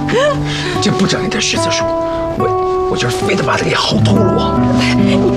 这不整你的血色术，我今儿非得把他给薅秃噜啊！